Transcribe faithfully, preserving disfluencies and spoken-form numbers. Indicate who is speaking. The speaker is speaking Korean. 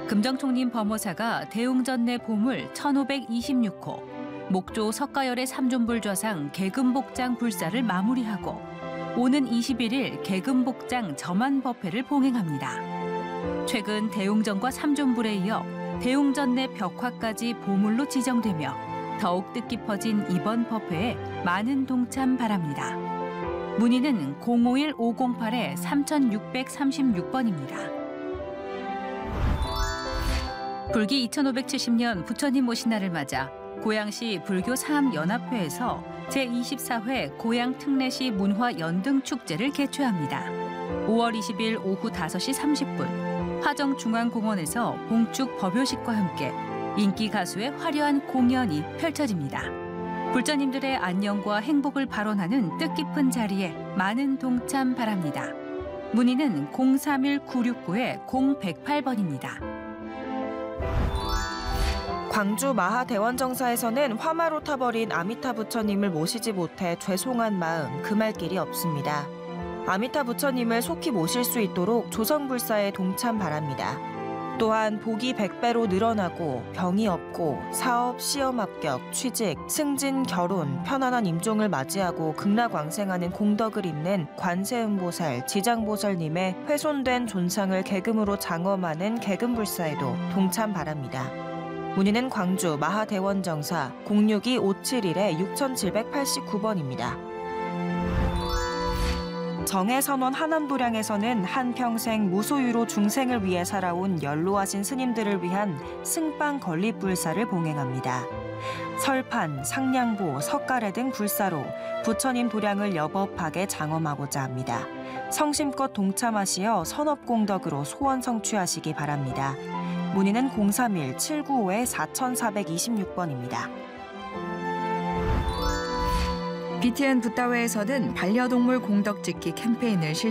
Speaker 1: 금정총림 범호사가 대웅전내 보물 천오백이십육 호, 목조 석가열의 삼존불좌상 계금복장 불사를 마무리하고 오는 이십일 일 계금복장 점안법회를 봉행합니다. 최근 대웅전과 삼존불에 이어 대웅전내 벽화까지 보물로 지정되며 더욱 뜻깊어진 이번 법회에 많은 동참 바랍니다. 문의는 공오일 오공팔 삼육삼육 번입니다. 불기 이천오백칠십 년 부처님 오신 날을 맞아 고양시 불교 사암연합회에서 제이십사 회 고양 특례시 문화 연등 축제를 개최합니다. 오월 이십일 오후 다섯 시 삼십 분 화정중앙공원에서 봉축 법요식과 함께 인기 가수의 화려한 공연이 펼쳐집니다. 불자님들의 안녕과 행복을 발언하는 뜻깊은 자리에 많은 동참 바랍니다. 문의는 공삼일 구육구 공백팔 번입니다.
Speaker 2: 광주 마하대원정사에서는 화마로 타버린 아미타 부처님을 모시지 못해 죄송한 마음 금할 길이 없습니다. 아미타 부처님을 속히 모실 수 있도록 조성불사에 동참 바랍니다. 또한 복이 백 배로 늘어나고 병이 없고 사업, 시험 합격, 취직, 승진, 결혼, 편안한 임종을 맞이하고 극락왕생하는 공덕을 잇는 관세음보살, 지장보살님의 훼손된 존상을 계금으로 장엄하는 계금불사에도 동참 바랍니다. 문의는 광주 마하대원정사 공육이 오칠일 육칠팔구 번입니다. 정해선원 한안도량에서는 한평생 무소유로 중생을 위해 살아온 연로하신 스님들을 위한 승빵 건립불사를 봉행합니다. 설판, 상냥보, 석가래 등 불사로 부처님 도량을 여법하게 장엄하고자 합니다. 성심껏 동참하시어 선업공덕으로 소원 성취하시기 바랍니다. 문의는 공삼일 칠구오 사사이육 번입니다.
Speaker 3: 비티엔 붓다웨에서는 반려동물 공덕 짓기 캠페인을 실시합니다.